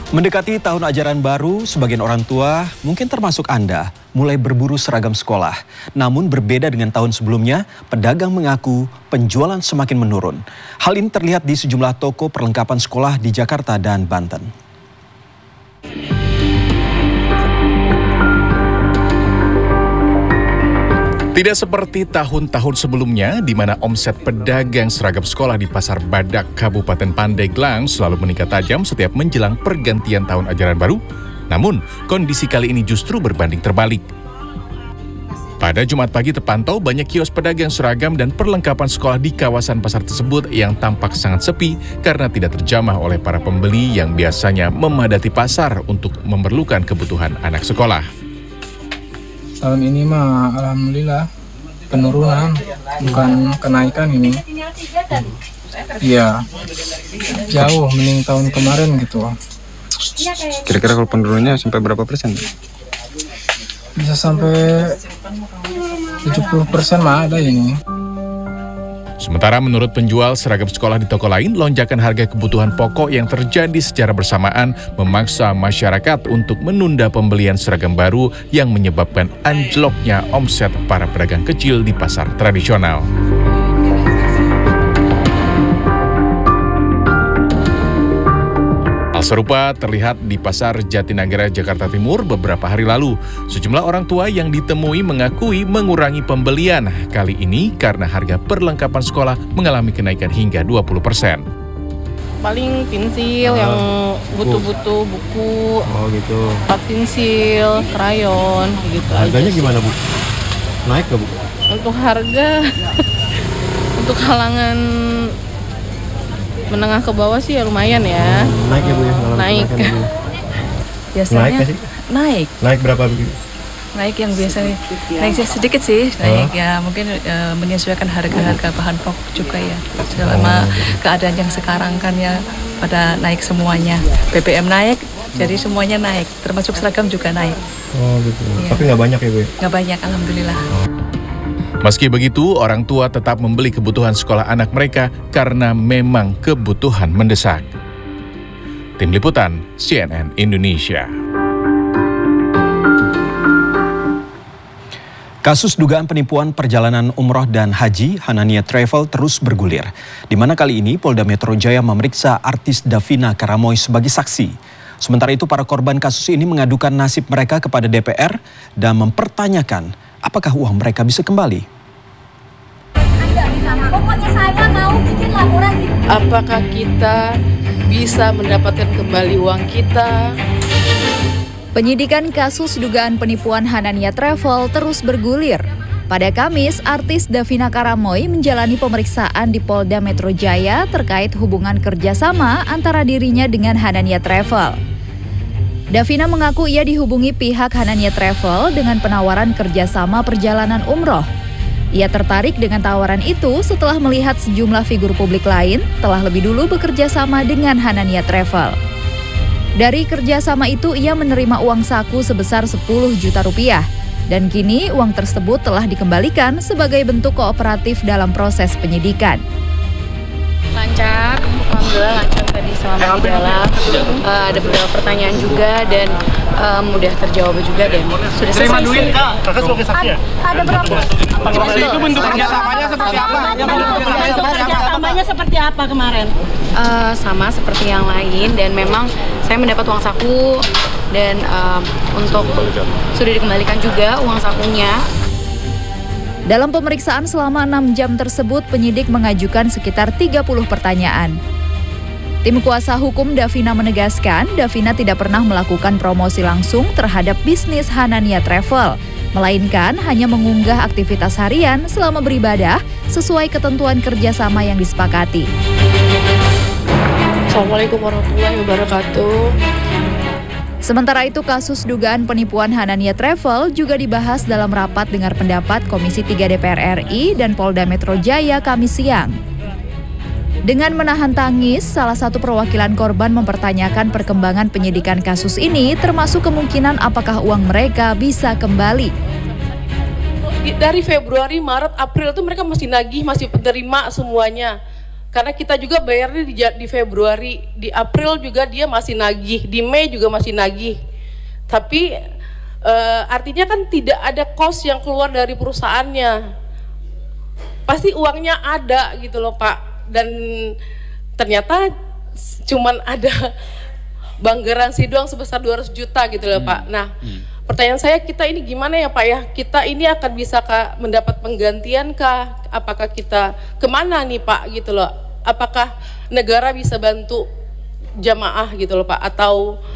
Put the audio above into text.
Mendekati tahun ajaran baru, sebagian orang tua, mungkin termasuk Anda, mulai berburu seragam sekolah. Namun berbeda dengan tahun sebelumnya, pedagang mengaku penjualan semakin menurun. Hal ini terlihat di sejumlah toko perlengkapan sekolah di Jakarta dan Banten. Tidak seperti tahun-tahun sebelumnya, di mana omset pedagang seragam sekolah di Pasar Badak, Kabupaten Pandeglang selalu meningkat tajam setiap menjelang pergantian tahun ajaran baru. Namun, kondisi kali ini justru berbanding terbalik. Pada Jumat pagi terpantau banyak kios pedagang seragam dan perlengkapan sekolah di kawasan pasar tersebut yang tampak sangat sepi karena tidak terjamah oleh para pembeli yang biasanya memadati pasar untuk memerlukan kebutuhan anak sekolah. Tahun ini mah alhamdulillah penurunan, bukan kenaikan ini. Iya, jauh mending tahun kemarin gitu. Kira-kira kalau penurunannya sampai berapa persen? Bisa sampai 70% mah ada ini. Sementara menurut penjual seragam sekolah di toko lain, lonjakan harga kebutuhan pokok yang terjadi secara bersamaan memaksa masyarakat untuk menunda pembelian seragam baru yang menyebabkan anjloknya omset para pedagang kecil di pasar tradisional. Hal serupa terlihat di Pasar Jatinegara, Jakarta Timur beberapa hari lalu. Sejumlah orang tua yang ditemui mengakui mengurangi pembelian kali ini karena harga perlengkapan sekolah mengalami kenaikan hingga 20%. Paling pensil yang butuh-butuh buku, gitu. pensil, krayon, gitu. Harganya gimana, Bu? Naik nggak, Bu? Untuk harga, untuk kalangan menengah ke bawah sih ya lumayan ya. Naik ya, Bu, ya? Naik. Biasanya Naik nggak sih? naik. Naik berapa, Bu? Naik yang biasanya naik sedikit sih, naik ya mungkin menyesuaikan harga-harga bahan pokok juga ya. Selama keadaan yang sekarang kan ya pada naik semuanya. BBM naik, jadi semuanya naik, termasuk seragam juga naik. Oh gitu. Iya. Tapi nggak banyak ya, Bu? Nggak banyak, alhamdulillah. Meski begitu, orang tua tetap membeli kebutuhan sekolah anak mereka karena memang kebutuhan mendesak. Tim Liputan, CNN Indonesia. Kasus dugaan penipuan perjalanan umroh dan haji Hanania Travel terus bergulir. Di mana kali ini Polda Metro Jaya memeriksa artis Davina Karamoy sebagai saksi. Sementara itu para korban kasus ini mengadukan nasib mereka kepada DPR dan mempertanyakan apakah uang mereka bisa kembali. Pokoknya saya mau bikin laporan. Apakah kita bisa mendapatkan kembali uang kita? Penyidikan kasus dugaan penipuan Hanania Travel terus bergulir. Pada Kamis, artis Davina Karamoy menjalani pemeriksaan di Polda Metro Jaya terkait hubungan kerjasama antara dirinya dengan Hanania Travel. Davina mengaku ia dihubungi pihak Hanania Travel dengan penawaran kerjasama perjalanan umroh. Ia tertarik dengan tawaran itu setelah melihat sejumlah figur publik lain telah lebih dulu bekerja sama dengan Hanania Travel. Dari kerjasama itu ia menerima uang saku sebesar 10 juta rupiah. Dan kini uang tersebut telah dikembalikan sebagai bentuk kooperatif dalam proses penyidikan. Lancar, alhamdulillah lancar tadi selama di dalam. Ada beberapa pertanyaan juga dan mudah terjawab juga dan sudah selesai. Terima duit, Kak. Kakak sebagai saksi ya? Ada berapa? Itu bentuk kerjasamanya seperti apa? Kerjasamanya seperti apa kemarin? Sama seperti yang lain dan memang saya mendapat uang saku dan untuk sudah dikembalikan juga uang sakunya. Dalam pemeriksaan selama 6 jam tersebut, penyidik mengajukan sekitar 30 pertanyaan. Tim kuasa hukum Davina menegaskan, Davina tidak pernah melakukan promosi langsung terhadap bisnis Hanania Travel, melainkan hanya mengunggah aktivitas harian selama beribadah sesuai ketentuan kerjasama yang disepakati. Assalamualaikum warahmatullahi wabarakatuh. Sementara itu, kasus dugaan penipuan Hanania Travel juga dibahas dalam rapat dengar pendapat Komisi 3 DPR RI dan Polda Metro Jaya Kamis siang. Dengan menahan tangis, salah satu perwakilan korban mempertanyakan perkembangan penyidikan kasus ini, termasuk kemungkinan apakah uang mereka bisa kembali. Dari Februari, Maret, April itu mereka masih nagih, masih menerima semuanya. Karena kita juga bayarnya di Februari, di April juga dia masih nagih, di Mei juga masih nagih. Tapi artinya kan tidak ada cost yang keluar dari perusahaannya. Pasti uangnya ada gitu loh Pak. Dan ternyata cuman ada bank garansi doang sebesar 200 juta gitu loh Pak. Nah, pertanyaan saya, kita ini gimana ya Pak ya? Kita ini akan bisa mendapat penggantian kah? Apakah kita kemana nih Pak gitu loh? Apakah negara bisa bantu jamaah gitu loh Pak? Atau